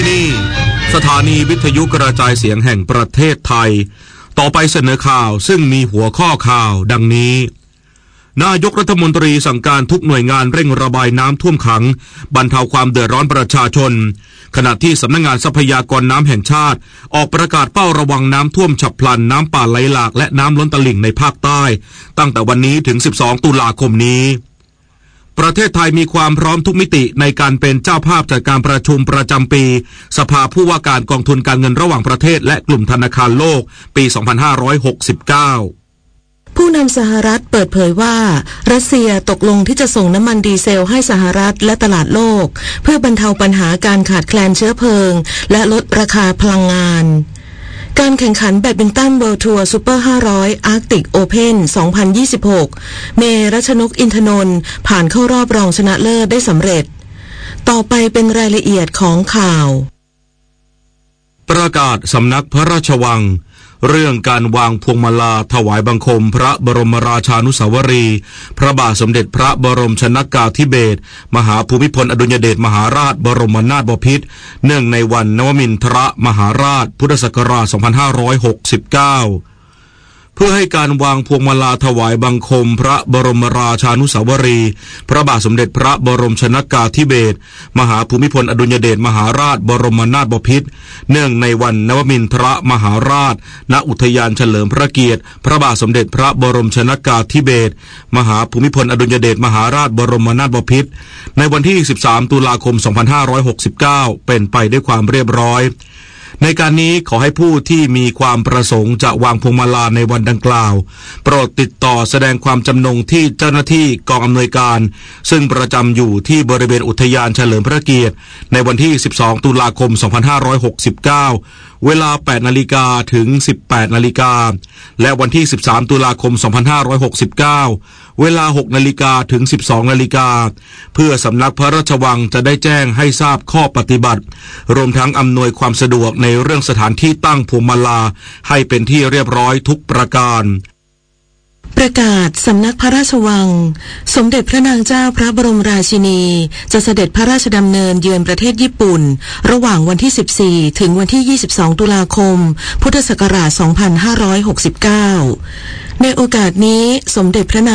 ที่นี่สถานีวิทยุกระจายเสียงแห่งประเทศไทยต่อไปเสนอข่าวซึ่งมีหัวข้อข่าวดังนี้นายกรัฐมนตรีสั่งการทุกหน่วยงานเร่งระบายน้ำท่วมขังบรรเทาความเดือดร้อนประชาชนขณะที่สำนักงานทรัพยากรน้ำแห่งชาติออกประกาศเฝ้าระวังน้ำท่วมฉับพลันน้ำป่าไหลหลากและน้ำล้นตลิ่งในภาคใต้ตั้งแต่วันนี้ถึง12ตุลาคมนี้ประเทศไทยมีความพร้อมทุกมิติในการเป็นเจ้าภาพจัดการประชุมประจำปีสภาผู้ว่าการกองทุนการเงินระหว่างประเทศและกลุ่มธนาคารโลกปี 2569 ผู้นำสหรัฐเปิดเผยว่ารัสเซียตกลงที่จะส่งน้ำมันดีเซลให้สหรัฐและตลาดโลกเพื่อบรรเทาปัญหาการขาดแคลนเชื้อเพลิงและลดราคาพลังงานการแข่งขันแบดมินตันเวิลด์ทัวร์ซูเปอร์500อาร์กติกโอเพ่น2026เมรัชนกอินทนนท์ผ่านเข้ารอบรองชนะเลิศได้สำเร็จต่อไปเป็นรายละเอียดของข่าวประกาศสำนักพระราชวังเรื่องการวางพวงมาลาถวายบังคมพระบรมราชานุสาวรีย์พระบาทสมเด็จพระบรมชนกาธิเบศรมหาภูมิพลอดุลยเดชมหาราชบรมนาถบพิตรเนื่องในวันนวมินทรมหาราชพุทธศักราช 2569เพื่อให้การวางพวงมาลาถวายบังคมพระบรมราชานุสาวรีย์พระบาทสมเด็จพระบรมชนกาธิเบศรมหาภูมิพลอดุลยเดชมหาราชบรมนาถบพิตรเนื่องในวันนวมินทรมหาราชณอุทยานเฉลิมพระเกียรติพระบาทสมเด็จพระบรมชนกาธิเบศรมหาภูมิพลอดุลยเดชมหาราชบรมนาถบพิตรในวันที่13ตุลาคม 2569เป็นไปด้วยความเรียบร้อยในการนี้ขอให้ผู้ที่มีความประสงค์จะวางพวงมาลาในวันดังกล่าวโปรดติดต่อแสดงความจำนงที่เจ้าหน้าที่กองอำนวยการซึ่งประจำอยู่ที่บริเวณอุทยานเฉลิมพระเกียรติในวันที่12ตุลาคม 2569เวลา 8 นาฬิกาถึง 18 นาฬิกาและวันที่13ตุลาคม 2569เวลา 6 นาฬิกาถึง 12 นาฬิกาเพื่อสำนักพระราชวังจะได้แจ้งให้ทราบข้อปฏิบัติรวมทั้งอำนวยความสะดวกในเรื่องสถานที่ตั้งพวงมาลาให้เป็นที่เรียบร้อยทุกประการประกาศสำนักพระราชวังสมเด็จพระนางเจ้าพระบรมราชินีจะเสด็จพระราชดำเนินเยือนประเทศญี่ปุ่นระหว่างวันที่14ถึงวันที่22ตุลาคมพุทธศักราช 2569ในโอกาสนี้สมเด็จพระนาง